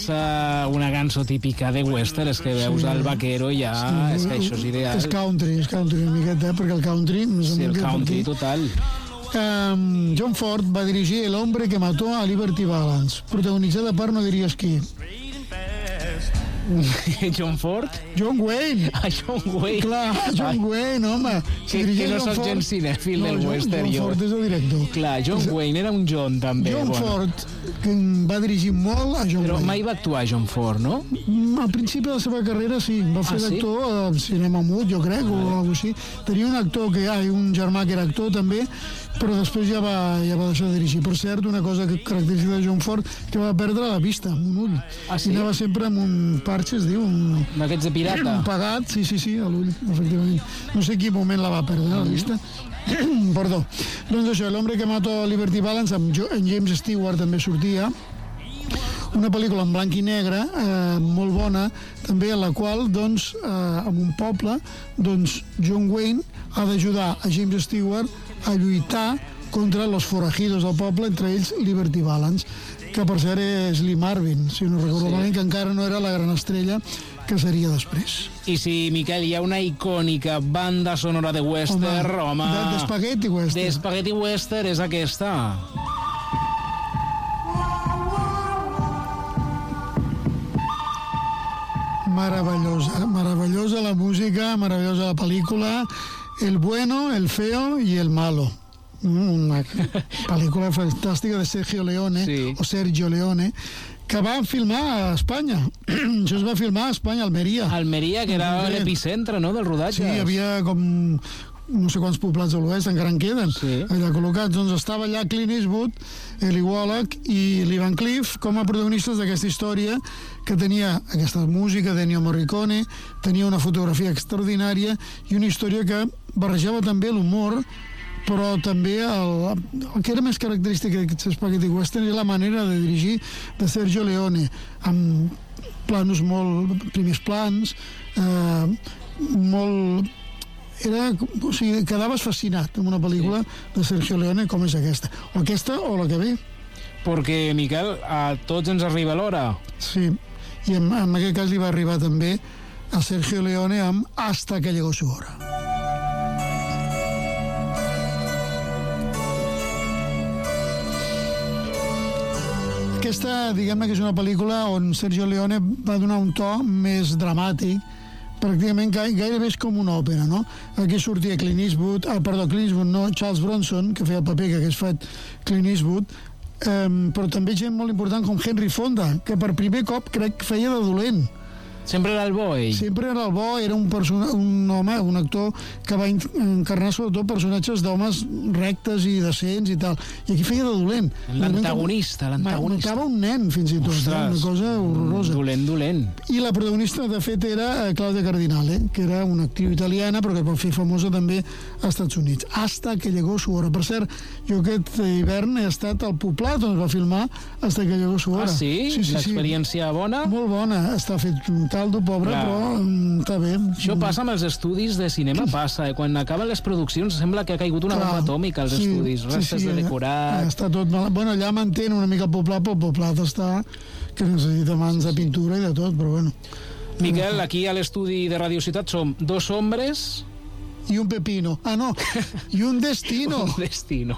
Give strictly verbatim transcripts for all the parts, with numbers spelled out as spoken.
uh, una cançó típica de western, és que veus sí. el vaquero ja, sí. és que això és ideal. És country, és country una miqueta, perquè el country... Sí, el country total. Um, John Ford va dirigir El hombre que mató a Liberty Balance, protagonitzada per no diries qui. John Ford? John Wayne. Ah, John Wayne. Clar, John Ai. Wayne, home. Si que, que no soc gens cinèfil del no, western, John jo. Ford és el director. Clar, John és... Wayne era un John, també. John bueno. Ford, que va dirigir molt a John Però Wayne. mai va actuar John Ford, no? Al principi de la seva carrera, sí. Va fer ah, d'actor sí? al cinema mut, jo crec, o alguna cosa així. Tenia un actor, que hi ha un germà que era actor, també, però després ja va, ja va deixar de dirigir. Per cert, una cosa que característica de John Ford, que va perdre la vista, un ull. Ah, sí? I anava sempre amb un parche, es diu, un... d'aquests de pirata? Un pagat, sí, sí, sí, a l'ull, efectivament. No sé en quin moment la va perdre, la vista. Perdó. Doncs això, L'hombre que mató a Liberty Balance, amb James Stewart també sortia, una pel·lícula en blanc i negre, eh, molt bona, també en la qual, doncs, eh, en un poble, doncs, John Wayne ha d'ajudar a James Stewart a lluitar contra los forajidos del poble, entre ells Liberty Balance, que per cert és Lee Marvin, si no recordo sí. malament, que encara no era la gran estrella que seria després. I si, Miquel, hi ha una icònica banda sonora de western, home... home de, de spaghetti western. De spaghetti western és aquesta. Meravellosa, meravellosa la música, meravellosa la pel·lícula, El bueno, el feo i el malo. Una pel·lícula fantàstica de Sergio Leone, sí. o Sergio Leone, que van filmar a Espanya. Això es va filmar a Espanya, a Almeria. Almeria, que era l'epicentre, no?, del rodatge. Sí, hi havia com no sé quants poblats de l'oest, encara en queden, sí. allà col·locats. Doncs estava allà Clint Eastwood, Eli Wallach i Lee Van Cleef com a protagonistes d'aquesta història que tenia aquesta música d'Ennio Morricone, tenia una fotografia extraordinària i una història que barrejava també l'humor, però també el, el que era més característic d'aquest spaghetti western és la manera de dirigir de Sergio Leone, amb planos molt, primers plans, eh, molt... Era, o sigui, quedaves fascinat amb una pel·lícula sí. de Sergio Leone com és aquesta. O aquesta o la que ve. Perquè, Miquel, a tots ens arriba l'hora. Sí, i en, en aquest cas li va arribar també a Sergio Leone amb Hasta que llegó su hora. Aquesta, diguem-ne que és una pel·lícula on Sergio Leone va donar un to més dramàtic, pràcticament gairebé és com una òpera, no? Aquí sortia Clint Eastwood, ah, perdó, Clint Eastwood, no, Charles Bronson, que feia el paper que hagués fet Clint Eastwood, um, però també gent molt important com Henry Fonda, que per primer cop crec que feia de dolent. Sempre era el bo, ell. Sempre era el bo, era un, persona, un home, un actor que va encarnar sobretot personatges d'homes rectes i decents i tal. I aquí feia de dolent. L'antagonista, l'antagonista. Matava un nen, fins i tot. Ostres, una cosa horrorosa. Dolent, dolent. I la protagonista, de fet, era Claudia Cardinale, que era una actriu italiana, però que es va fer famosa també als Estats Units. Hasta que llegó su hora. Per cert, jo aquest hivern he estat al Poblat, on es va filmar Hasta que llegó su hora. Ah, sí? sí, sí L'experiència sí. bona? Molt bona. Està fet un caldo, pobre, clar. Però um, està bé. Això passa amb els estudis de cinema, passa. Eh? Quan acaben les produccions sembla que ha caigut una clar. bomba atòmica als sí, estudis. Restes sí, sí, de decorat... Està tot mal. Bueno, allà mantén una mica el Poblat, però el Poblat està que necessita mans de pintura i de tot, però bueno. Miquel, aquí a l'estudi de Radio Ciutat som dos hombres... I un pepino. Ah, no. I un destino. Un destino.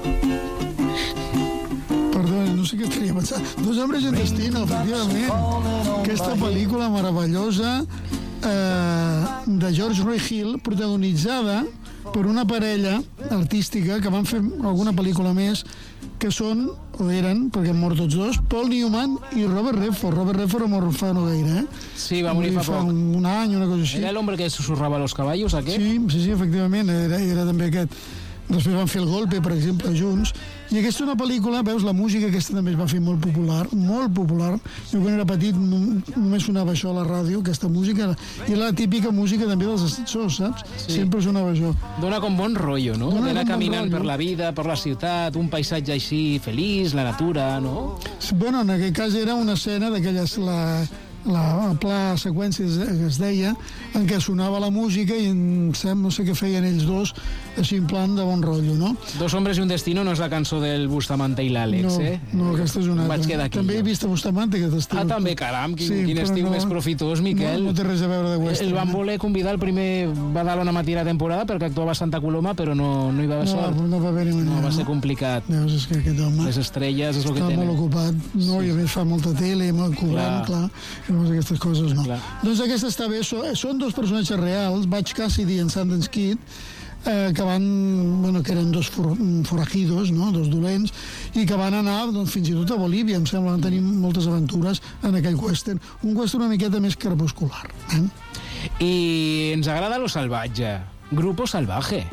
Perdó, no sé què estaria pensant. Dos hombres i un destino, efectivament. Aquesta pel·lícula meravellosa eh, de George Roy Hill, protagonitzada per una parella artística que van fer alguna pel·lícula més, que són, o eren, perquè han mort tots dos, Paul Newman i Robert Redford. Robert Redford ha mort fa no gaire, eh? Sí, va morir fa, fa poc. Un any, una cosa així. Era l'home que susurrava los caballos, aquest? Sí, sí, sí, efectivament, era, era també aquest. Després van fer El Golpe, per exemple, junts. I aquesta és una pel·lícula, veus, la música aquesta també es va fer molt popular, molt popular. Jo quan era petit només sonava això a la ràdio, aquesta música, i la típica música també dels ascensors, saps? Sí. Sempre sonava això. Dona com bon rotllo, no? D'anar caminant bon per la vida, per la ciutat, un paisatge així feliç, la natura, no? Bueno, en aquest cas era una escena d'aquelles... La... la pla seqüència que es deia, en què sonava la música i em sembla, no sé què feien ells dos, així en plan de bon rotllo, no? Dos hombres i un destino no és la cançó del Bustamante i l'Àlex, no, eh? No, aquesta és una altra. Vaig quedar aquí. També he vist a Bustamante, aquest estiu. Ah, també, caram, quin, sí, quin estiu no, més profitós, Miquel. No, no té res a veure de western. El van voler convidar el primer Badalona Matí la temporada perquè actuava a Santa Coloma, però no, no hi va haver no, sort. No va haver-hi manera. No, va ser complicat. Veus, és que aquest home... Les estrelles és el que tenen. Està molt ocupat, no? Sí. I a més fa molta tele, molt cobrant, clar. clar. Aquestes coses no. Clar. Doncs aquesta està bé. Són dos personatges reals, Butch Cassidy i en Sundance Kid, eh, que van, bueno, que eren dos for, forajidos, no? Dos dolents, i que van anar doncs, fins i tot a Bolívia, em sembla, van tenir moltes aventures en aquell western. Un western una miqueta més crepuscular. Eh? I ens agrada lo salvatge. Grupo Salvaje.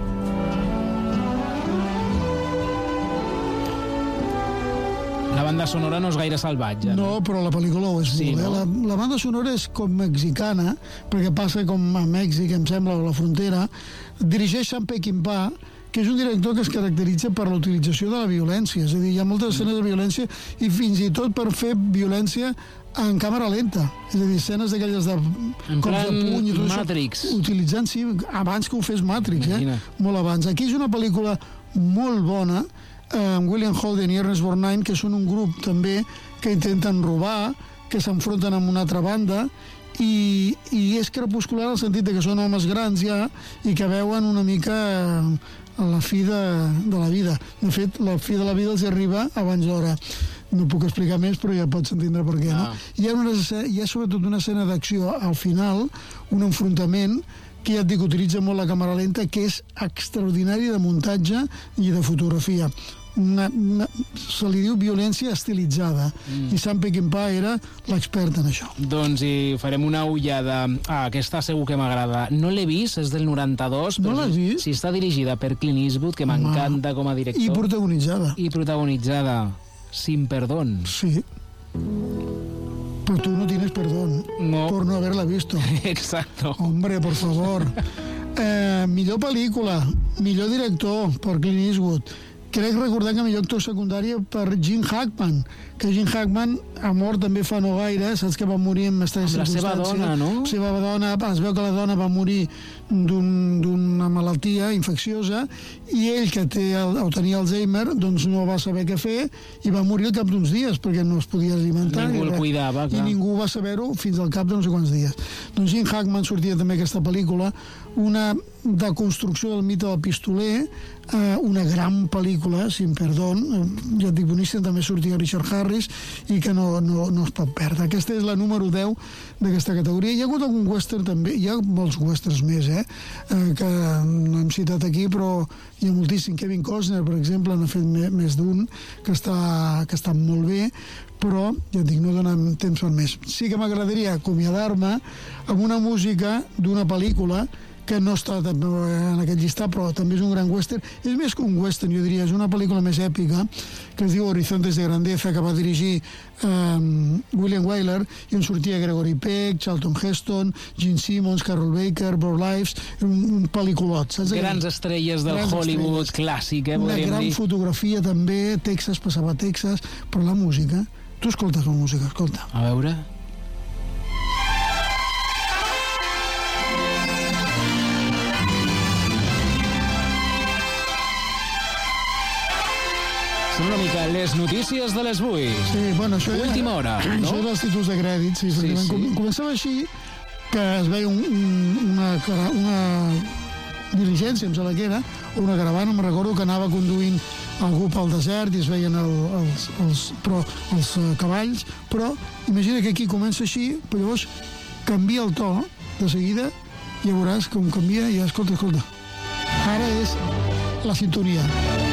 La banda sonora no és gaire salvatge, no? No, però la pel·lícula ho és sí, molt, no? eh? La, la banda sonora és com mexicana, perquè passa com a Mèxic, em sembla, o la frontera. Dirigeix Sean Peckinpah, que és un director que es caracteritza per la utilització de la violència. És a dir, hi ha moltes escenes de violència i fins i tot per fer violència en càmera lenta. És a dir, escenes d'aquelles de cops de puny i tot Matrix. això. Utilitzant, sí, abans que ho fes Matrix, Imagina. eh? Molt abans. Aquí és una pel·lícula molt bona, amb William Holden i Ernest Borgnine, que són un grup també que intenten robar, que s'enfronten amb una altra banda, i, i és crepuscular en el sentit de que són homes grans ja i que veuen una mica a la fi de, de la vida. De fet, la fi de la vida els arriba abans d'hora. No puc explicar més, però ja pots entendre per què, no? Ah. Hi ha, una, hi ha sobretot una escena d'acció al final, un enfrontament que ja et dic, utilitza molt la càmera lenta, que és extraordinari de muntatge i de fotografia. Una, una, se li diu violència estilitzada, mm. i Sean Peckinpah era l'expert en això. Doncs hi farem una ullada. Ah, aquesta segur que m'agrada. No l'he vist, és del noranta-dos, no però si, si està dirigida per Clint Eastwood, que m'encanta com a director. I protagonitzada. I protagonitzada. Sin perdón. Sí. Pero tú no tienes perdón no. por no haberla visto. Exacto. Hombre, por favor. Eh, millor pel·lícula, millor director per Clint Eastwood. Crec recordar que millor actor secundari per Gene Hackman, que Gene Hackman ha mort també fa no gaire, saps que va morir en estranya circumstància. Amb la seva dona, no? La seva dona, es veu que la dona va morir d'un, d'una malaltia infecciosa i ell, que té el, o tenia Alzheimer, doncs no va saber què fer i va morir al cap d'uns dies perquè no es podia alimentar. Ningú el cuidava, clar. I ningú va saber-ho fins al cap de no sé quants dies. Doncs Gene Hackman sortia també aquesta pel·lícula, una deconstrucció del mite del pistoler, eh, una gran pel·lícula, sin perdón, eh, ja et dic, boníssim, també sortia Richard Harris i que no, no, no es pot perdre. Aquesta és la número deu d'aquesta categoria. Hi ha hagut algun western també, hi ha molts westerns més, eh, eh que no hem citat aquí, però hi ha moltíssim. Kevin Costner, per exemple, n'ha fet més d'un, que està, que està molt bé, però, ja et dic, no donem temps per més. Sí que m'agradaria acomiadar-me amb una música d'una pel·lícula que no està en aquest llistat, però també és un gran western. És més que un western, jo diria, és una pel·lícula més èpica, que es diu Horizontes de Grandeza, que va dirigir um, William Wyler, i on sortia Gregory Peck, Charlton Heston, Gene Simmons, Carol Baker, Brad Lives, un, un pel·liculot, saps? Grans estrelles del grans Hollywood estrelles. Clàssic, eh, una podríem dir. Una gran fotografia també, Texas, passava a Texas, però la música... Tu escoltes la música, escolta. A veure... Són una mica les notícies de les vuit. Sí, bueno, això última hora, no? Això dels títols de crèdit, sí, sí, sí. Començava així, que es veia un, un, una, una diligència, em sembla que era, o una caravana, me'n recordo que anava conduint algú pel desert i es veien el, els, els, però, els uh, cavalls, però imagina que aquí comença així, però llavors canvia el to de seguida, i ja veuràs com canvia, i ja, escolta, escolta. Ara és la sintonia.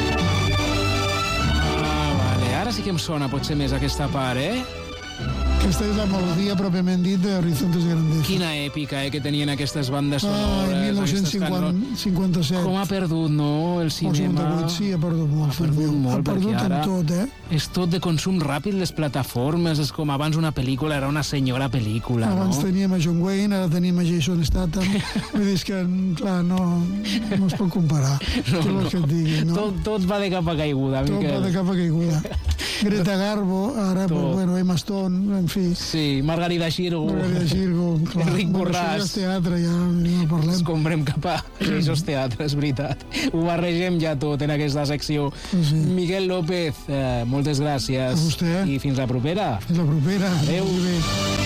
Ara sí que em sona potser més aquesta part, eh? Aquesta és la melodia pròpiament dit de Horizontes de Grandeza. Quina èpica, eh, que tenien aquestes bandes sonores. Ah, mil nou-cents cinquanta-set. Com ha perdut, no, el cinema? El cinquanta-vuit, sí, ha perdut molt. Ha perdut molt, ha perdut perquè ara tot, eh? És tot de consum ràpid, les plataformes, és com abans una pel·lícula era una senyora pel·lícula, abans no? Abans teníem a John Wayne, ara tenim a Jason Statham. Vull dir que, clar, no, no es pot comparar. No, Què vols no. que et digui, no? Tot, tot va de capa caiguda, Tot Miquel. va de capa caiguda. Greta Garbo, ara, pues, bueno, Emma Stone, en fi, fi. Sí, Margarida Xirgo. Margarida Xirgo, clar. Enric Borràs. Això ja és teatre, ja no parlem. Escombrem cap a això és teatre, és veritat. Ho barregem ja tot en aquesta secció. Sí. Miquel López, eh, moltes gràcies. A vostè. I fins la propera. Fins la propera. Adéu. Adéu.